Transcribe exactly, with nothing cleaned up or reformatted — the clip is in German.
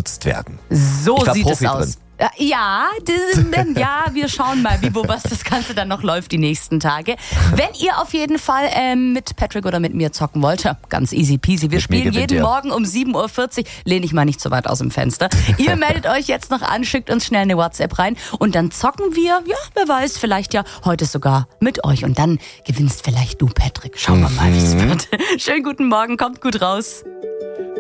genutzt werden. So Ich war sieht Profi es aus. drin. Ja, das, ja, wir schauen mal, wie, wo, was das Ganze dann noch läuft die nächsten Tage. Wenn ihr auf jeden Fall ähm, mit Patrick oder mit mir zocken wollt, ja, ganz easy peasy. Wir Mit mir spielen gewinnt jeden ihr. Morgen um sieben Uhr vierzig. Lehne ich mal nicht so weit aus dem Fenster. Ihr meldet euch jetzt noch an, schickt uns schnell eine WhatsApp rein und dann zocken wir, ja, wer weiß, vielleicht ja heute sogar mit euch. Und dann gewinnst vielleicht du, Patrick. Schauen wir mal, wie es wird. Schönen guten Morgen, kommt gut raus.